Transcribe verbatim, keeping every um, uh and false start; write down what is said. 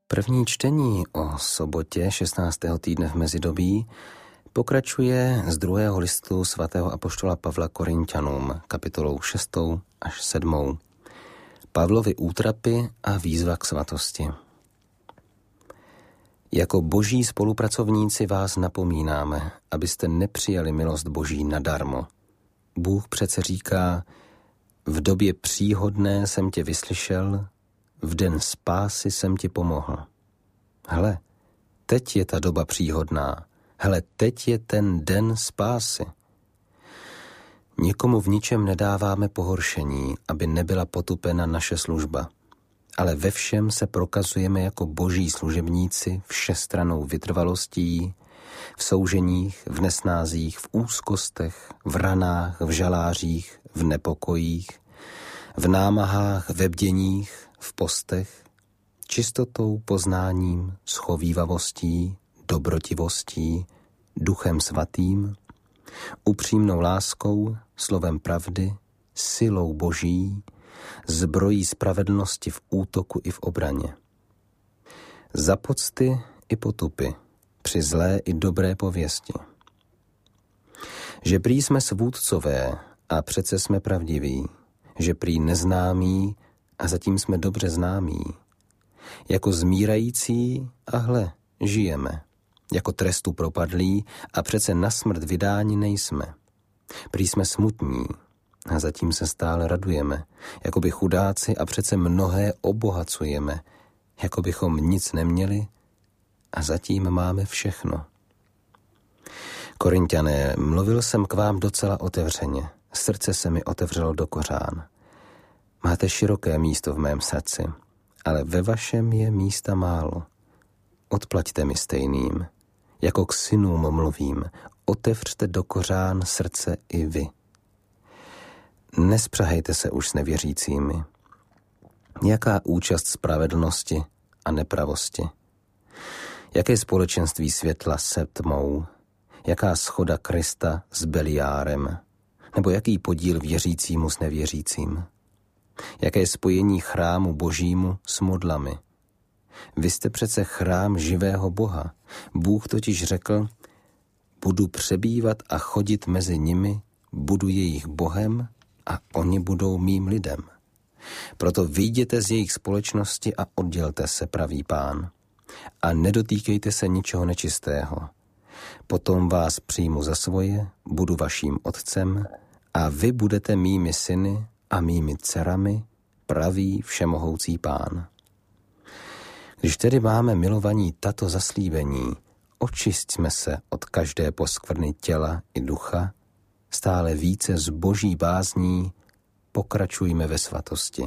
První čtení o sobotě šestnáctého týdne v mezidobí pokračuje z druhého listu svatého apoštola Pavla Korinťanům, kapitolou šestou až sedmou. Pavlovy útrapy a výzva k svatosti. Jako boží spolupracovníci vás napomínáme, abyste nepřijali milost boží nadarmo. Bůh přece říká, v době příhodné jsem tě vyslyšel, v den spásy jsem ti pomohl. Hle, teď je ta doba příhodná. Hle, teď je ten den spásy. Nikomu v ničem nedáváme pohoršení, aby nebyla potupena naše služba. Ale ve všem se prokazujeme jako boží služebníci všestrannou vytrvalostí, v souženích, v nesnázích, v úzkostech, v ranách, v žalářích, v nepokojích, v námahách, ve bděních, v postech, čistotou, poznáním, schovívavostí, dobrotivostí, duchem svatým, upřímnou láskou, slovem pravdy, silou boží, zbrojí spravedlnosti v útoku i v obraně. Za pocty i potupy, při zlé i dobré pověsti. Že prý jsme svůdcové a přece jsme pravdiví, že prý neznámí a zatím jsme dobře známí. Jako zmírající a hle, žijeme. Jako trestu propadlí a přece na smrt vydáni nejsme. Prý jsme smutní a zatím se stále radujeme. Jakoby chudáci a přece mnohé obohacujeme. Jako bychom nic neměli a zatím máme všechno. Korinťané, mluvil jsem k vám docela otevřeně. Srdce se mi otevřelo do kořán. Máte široké místo v mém srdci, ale ve vašem je místa málo. Odplaťte mi stejným. Jako k synům mluvím, otevřte do kořán srdce i vy. Nespřahejte se už s nevěřícími. Jaká účast spravedlnosti a nepravosti? Jaké společenství světla se tmou? Jaká shoda Krista s Beliárem? Nebo jaký podíl věřícímu s nevěřícím? Jaké spojení chrámu božímu s modlami? Vy jste přece chrám živého Boha. Bůh totiž řekl, budu přebývat a chodit mezi nimi, budu jejich Bohem a oni budou mým lidem. Proto vyjděte z jejich společnosti a oddělte se, pravý Pán. A nedotýkejte se ničeho nečistého. Potom vás přijmu za svoje, budu vaším otcem a vy budete mými syny a mými dcerami, pravý všemohoucí Pán. Když tedy máme milovaní tato zaslíbení, očisťme se od každé poskvrny těla i ducha, stále více z boží bázní pokračujme ve svatosti.